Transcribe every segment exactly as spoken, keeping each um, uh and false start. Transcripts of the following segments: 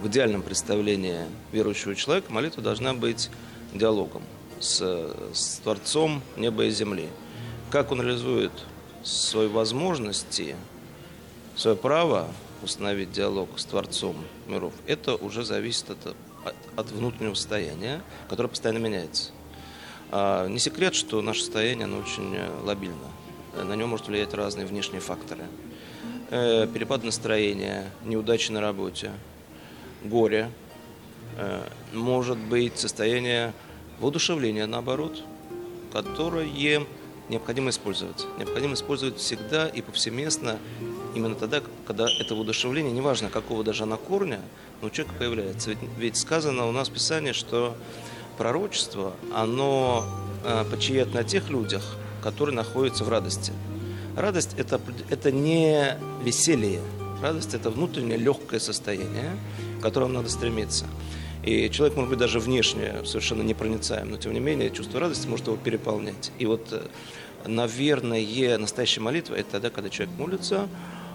в идеальном представлении верующего человека молитва должна быть диалогом с, с Творцом неба и земли. Как он реализует свои возможности, свое право установить диалог с Творцом миров, это уже зависит от, от, от внутреннего состояния, которое постоянно меняется. А, не секрет, что наше состояние оно очень лобильно. На него может влиять разные внешние факторы. Э, перепад настроения, неудачи на работе, горе. Э, может быть состояние воодушевления, наоборот, которое необходимо использовать. Необходимо использовать всегда и повсеместно, именно тогда, когда это воодушевление, неважно какого даже оно корня, но у человека появляется. Ведь, ведь сказано у нас в Писании, что пророчество, оно э, почиет на тех людях, которые находятся в радости. Радость это, – это не веселье. Радость – это внутреннее легкое состояние, к которому надо стремиться. И человек, может быть, даже внешне совершенно непроницаем, но, тем не менее, чувство радости может его переполнять. И вот, наверное, настоящая молитва – это тогда, когда человек молится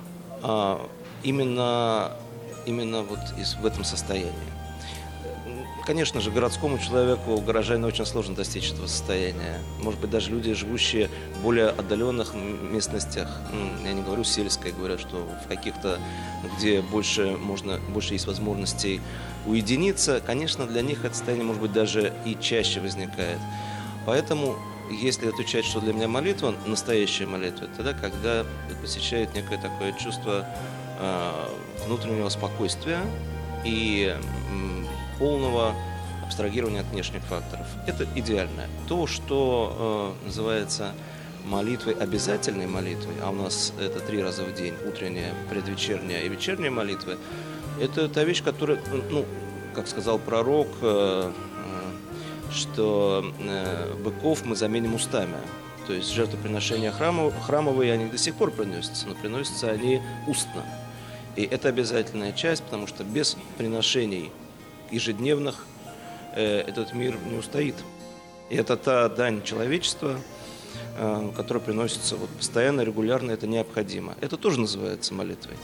именно, именно вот в этом состоянии. Конечно же, городскому человеку, горожанину очень сложно достичь этого состояния. Может быть, даже люди, живущие в более отдаленных местностях, я не говорю сельской, говорят, что в каких-то, где больше, можно, больше есть возможностей уединиться, конечно, для них это состояние, может быть, даже и чаще возникает. Поэтому, если отвечать, что для меня молитва, настоящая молитва, это тогда, когда посещает некое такое чувство э, внутреннего спокойствия и э, полного абстрагирования от внешних факторов. Это идеальное. То, что э, называется молитвой, обязательной молитвой, а у нас это три раза в день, утренняя, предвечерняя и вечерняя молитвы, это та вещь, которая, ну, как сказал пророк, э, э, что э, быков мы заменим устами. То есть жертвоприношения храмов, храмовые, они до сих пор приносятся, но приносятся они устно. И это обязательная часть, потому что без приношений ежедневных э, этот мир не устоит. И это та дань человечества, э, которая приносится вот, постоянно, регулярно, это необходимо. Это тоже называется молитвой.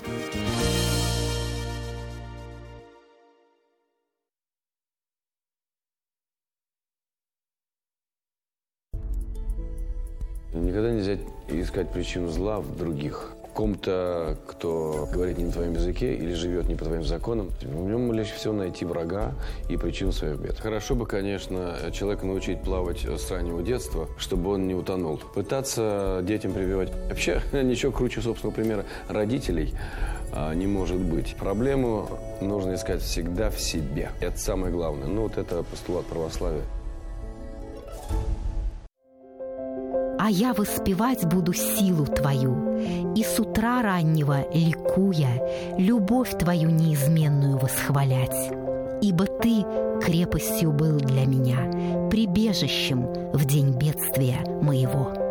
Никогда нельзя искать причину зла в других. Ком-то, кто говорит не на твоем языке или живет не по твоим законам, в нем легче всего найти врага и причину своих бед. Хорошо бы, конечно, человека научить плавать с раннего детства, чтобы он не утонул. Пытаться детям прививать. Вообще, ничего круче собственного примера родителей а, не может быть. Проблему нужно искать всегда в себе. Это самое главное. Ну, вот это постулат православия. А я воспевать буду силу Твою, и с утра раннего, ликуя, любовь Твою неизменную восхвалять. Ибо Ты крепостью был для меня, прибежищем в день бедствия моего.